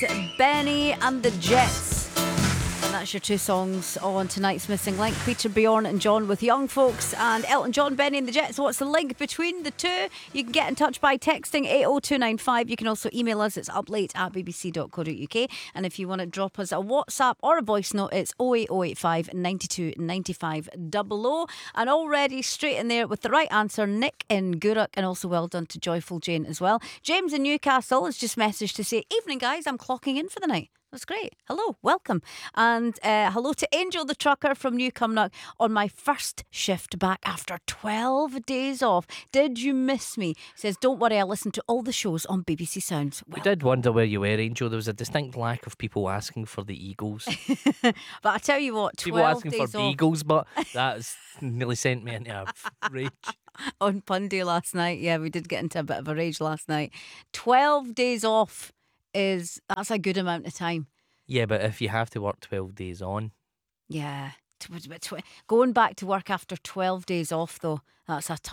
Benny and the Jets. And that's your two songs on tonight's Missing Link. Peter, Bjorn and John with Young Folks, and Elton John, Benny and the Jets. What's the link between the two? You can get in touch by texting 80295. You can also email us. It's uplate@bbc.co.uk. And if you want to drop us a WhatsApp or a voice note, it's 08085 92 95 00. And already straight in there with the right answer, Nick in Gourock, and also well done to Joyful Jane as well. James in Newcastle has just messaged to say, evening guys, I'm clocking in for the night. That's great. Hello, welcome. And hello to Angel the Trucker from New Cumnock on my first shift back after 12 days off. Did you miss me? Says, don't worry, I listened to all the shows on BBC Sounds. We did wonder where you were, Angel. There was a distinct lack of people asking for the Eagles. But I tell you what, 12 People asking days for off Beagles, but that's nearly sent me into a rage. on Pundy last night. Yeah, we did get into a bit of a rage last night. 12 days off that's a good amount of time. Yeah, but if you have to work 12 days on. Yeah. Going back to work after 12 days off, though, that's a tough